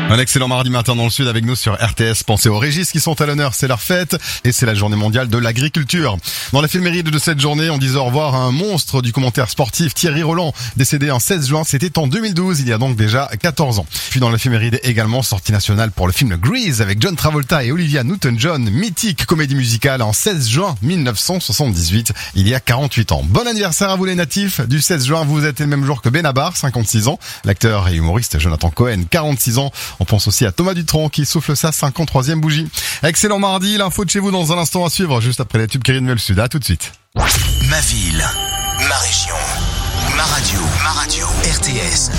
Un excellent mardi matin dans le sud avec nous sur RTS. Pensez aux Régis qui sont à l'honneur, c'est leur fête et c'est la journée mondiale de l'agriculture. Dans l'éphéméride de cette journée, on disait au revoir à un monstre du commentaire sportif, Thierry Roland, décédé en 16 juin, c'était en 2012, il y a donc déjà 14 ans. Puis dans l'éphéméride également, sortie nationale pour le film Grease avec John Travolta et Olivia Newton-John, mythique comédie musicale en 16 juin 1978, il y a 48 ans. Bon anniversaire à vous les natifs du 16 juin, vous êtes le même jour que Benabar, 56 ans, l'acteur et humoriste Jonathan Cohen, 46 ans. On pense aussi à Thomas Dutronc qui souffle sa 53e bougie. Excellent mardi, l'info de chez vous dans un instant à suivre, juste après les tubes qui rythment le sud. À tout de suite. Ma ville, ma région, ma radio, RTS.